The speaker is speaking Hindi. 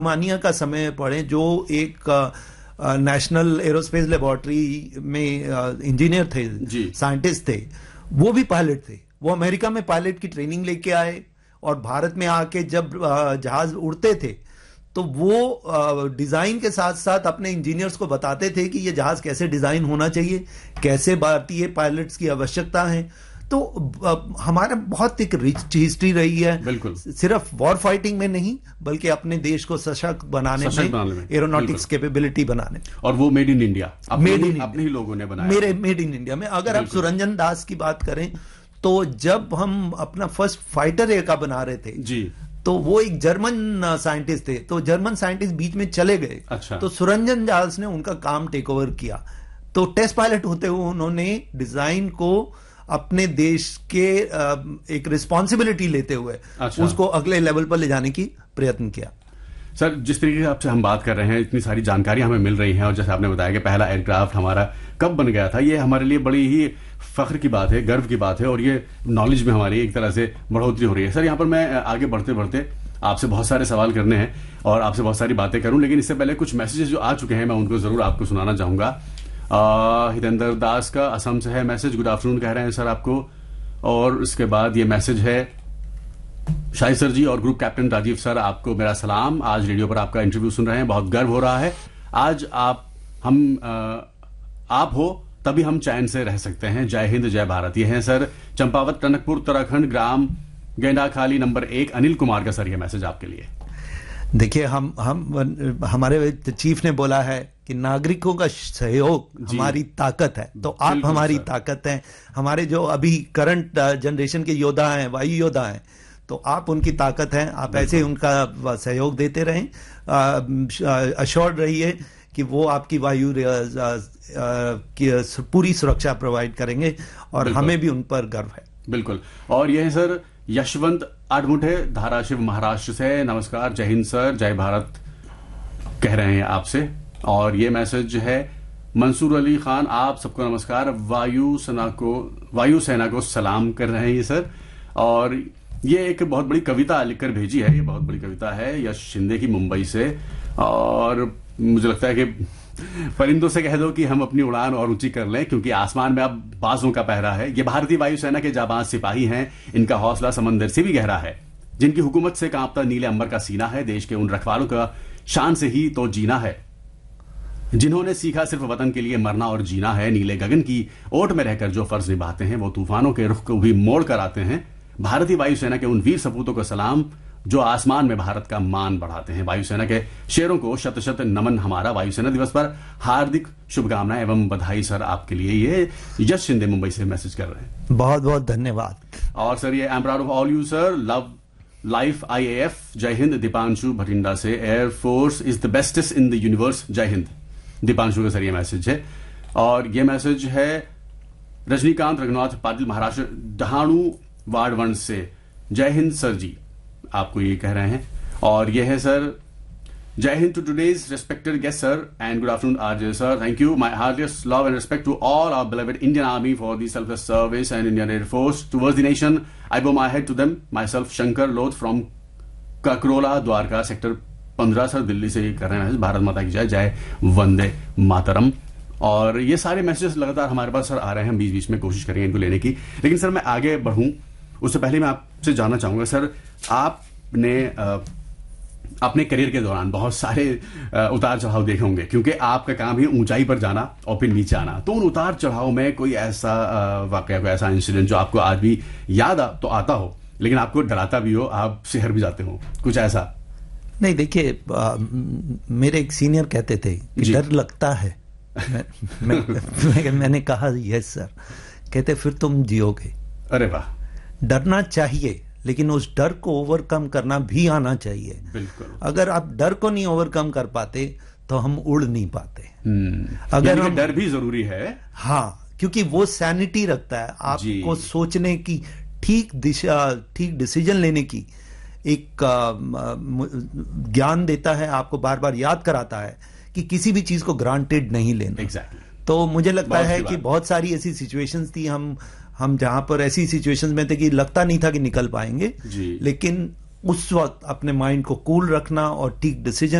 मानिया का समय पढ़ें, जो एक नेशनल एरोस्पेस लेबोरेटरी में इंजीनियर थे, साइंटिस्ट थे, वो भी पायलट थे। वो अमेरिका में पायलट की ट्रेनिंग लेके आए और भारत में आके जब जहाज उड़ते थे तो वो डिजाइन के साथ साथ अपने इंजीनियर्स को बताते थे कि ये जहाज कैसे डिजाइन होना चाहिए, कैसे भारतीय पायलट्स की आवश्यकता है। तो हमारा बहुत एक रिच हिस्ट्री रही है, बिल्कुल, सिर्फ वॉर फाइटिंग में नहीं बल्कि अपने देश को सशक्त बनाने में, एरोनॉटिक्स कैपेबिलिटी बनाने में। और वो मेड इन इंडिया, अपने ही लोगों ने बनाया, मेड इन इंडिया में। अगर आप सुरंजन दास की बात करें तो जब हम अपना फर्स्ट फाइटर ए का बना रहे थे जी, तो वो एक जर्मन साइंटिस्ट थे, तो जर्मन साइंटिस्ट बीच में चले गए। अच्छा। तो सुरंजन दास ने उनका काम टेक ओवर किया। तो टेस्ट पायलट होते हुए उन्होंने डिजाइन को अपने देश के एक रिस्पॉन्सिबिलिटी लेते हुए उसको अगले लेवल पर ले जाने की प्रयत्न किया। सर, जिस तरीके से आपसे हम बात कर रहे हैं, इतनी सारी जानकारी हमें मिल रही है, और जैसे आपने बताया कि पहला एयरक्राफ्ट हमारा कब बन गया था, ये हमारे लिए बड़ी ही फख्र की बात है, गर्व की बात है, और ये नॉलेज में हमारी एक तरह से बढ़ोतरी हो रही है। सर, यहाँ पर मैं आगे बढ़ते बढ़ते आपसे बहुत सारे सवाल करने हैं और आपसे बहुत सारी बातें करूं, लेकिन इससे पहले कुछ मैसेजेस जो आ चुके हैं मैं उनको जरूर आपको सुनाना चाहूंगा। हितेंद्र दास का असम से है मैसेज, गुड आफ्टरनून कह रहे हैं सर आपको। और उसके बाद ये मैसेज है, शाही सर जी और ग्रुप कैप्टन राजीव सर, आपको मेरा सलाम। आज रेडियो पर आपका इंटरव्यू सुन रहे हैं, बहुत गर्व हो रहा है। आज आप हो तभी हम चैन से रह सकते हैं। जय हिंद, जय भारत। ये है सर चंपावत, टनकपुर, उत्तराखंड, ग्राम गेंडाखाली नंबर 1, अनिल कुमार का सर ये मैसेज आपके लिए। देखिए, हमारे चीफ ने बोला है कि नागरिकों का सहयोग हमारी ताकत है, तो आप हमारी ताकत हैं। हमारे जो अभी करंट जनरेशन के योद्धा हैं, वायु योद्धा हैं, तो आप उनकी ताकत हैं। आप ऐसे ही उनका सहयोग देते रहें, अश्योर्ड रहिए कि वो आपकी वायु की पूरी सुरक्षा प्रोवाइड करेंगे, और हमें भी उन पर गर्व है। बिल्कुल। और यह है सर यशवंत आडमुठे, धाराशिव, महाराष्ट्र से, नमस्कार, जय हिंद सर, जय भारत कह रहे हैं आपसे। और ये मैसेज है मंसूर अली खान, आप सबको नमस्कार, वायु सेना को सलाम कर रहे हैं ये सर। और ये एक बहुत बड़ी कविता लिखकर भेजी है, ये बहुत बड़ी कविता है यश शिंदे की, मुंबई से। और मुझे लगता है कि परिंदों से कह दो कि हम अपनी उड़ान और ऊंची कर लें, क्योंकि आसमान में अब बाजों का पहरा है। ये भारतीय वायुसेना के जाबाज सिपाही हैं, इनका हौसला समंदर से भी गहरा है, जिनकी हुकूमत से कांपता नीले अंबर का सीना है। देश के उन रखवालों का शान से ही तो जीना है, जिन्होंने सीखा सिर्फ वतन के लिए मरना और जीना है। नीले गगन की ओट में रहकर जो फर्ज निभाते हैं, वो तूफानों के रुख को भी मोड़ कर आते हैं। भारतीय वायुसेना के उन वीर सपूतों को सलाम, जो आसमान में भारत का मान बढ़ाते हैं। वायुसेना के शेरों को शत शत नमन हमारा। वायुसेना दिवस पर हार्दिक शुभकामनाएं एवं बधाई सर आपके लिए। ये यश शिंदे मुंबई से मैसेज कर रहे हैं, बहुत बहुत धन्यवाद। और सर ये I am proud of all you sir, love life IAF, जय हिंद। दीपांशु भटिंडा से, air force is the bestest in the universe, जय हिंद। दीपांशु का सर ये मैसेज है। और ये मैसेज है रजनीकांत रघुनाथ पाटिल, महाराष्ट्र, डहाणु वार्ड 1 से, जय हिंद सर जी, आपको ये कह रहे हैं। और ये है सर, जय Hind to today's respected guest sir, and good afternoon RJ sir, thank you. My heartiest love and respect to all our बिलीवेड Indian army for the selfless service and Indian air force towards the nation. आई बो my head to them, my self Shankar लोथ from Kakrola, Dwarka, sector 15 sir, Delhi से ये कर रहे हैं। भारत माता की जय, जय वंदे मातरम। और ये सारे मैसेजेस लगातार हमारे पास सर आ रहे हैं, हम बीच बीच में कोशिश करेंगे इनको लेने की। लेकिन सर मैं आगे बढ़ूं उससे पहले मैं आपसे जानना चाहूंगा सर, आपने अपने करियर के दौरान बहुत सारे उतार चढ़ाव देखे होंगे, क्योंकि आपका काम ही ऊंचाई पर जाना और फिर नीचे आना। तो उन उतार चढ़ाव में कोई ऐसा वाकया, कोई ऐसा इंसिडेंट जो आपको आज भी याद तो आता हो, लेकिन आपको डराता भी हो, आप शहर भी जाते हो, कुछ ऐसा? नहीं, देखिए, मेरे एक सीनियर कहते थे कि डर लगता है। मैंने कहा यस सर। कहते फिर तुम जियोगे। अरे वाह। डरना चाहिए, लेकिन उस डर को ओवरकम करना भी आना चाहिए। बिल्कुल। अगर आप डर को नहीं ओवरकम कर पाते तो हम उड़ नहीं पाते। अगर हम, डर भी जरूरी है। हाँ, क्योंकि वो सैनिटी रखता है आपको, सोचने की, ठीक दिशा, ठीक डिसीजन लेने की एक ज्ञान देता है, आपको बार बार याद कराता है कि किसी भी चीज को ग्रांटेड नहीं लेना। Exactly. तो मुझे लगता है कि बहुत सारी ऐसी सिचुएशंस थी, हम जहां पर ऐसी सिचुएशंस में थे कि लगता नहीं था कि निकल पाएंगे, लेकिन उस वक्त अपने माइंड को कूल रखना और ठीक डिसीजन